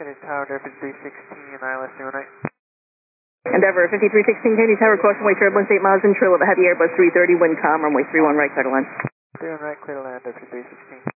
Kennedy Tower, Endeavour 316, ILS 09. Endeavour 5316, Kennedy Tower, caution way turbulence 8 miles in, trail of a heavy Airbus 330, wind calm, runway 31 right, clear to land. 31 right, clear to land, Endeavour 316.